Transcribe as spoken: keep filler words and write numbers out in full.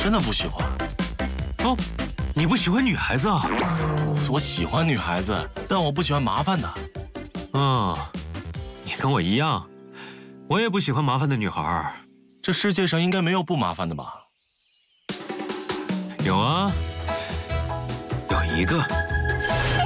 真的不喜欢。 哦，你不喜欢女孩子啊？ 我喜欢女孩子，但我不喜欢麻烦的。 啊，你跟我一样，我也不喜欢麻烦的女孩。 这世界上应该没有不麻烦的吧？ 有啊，有一个。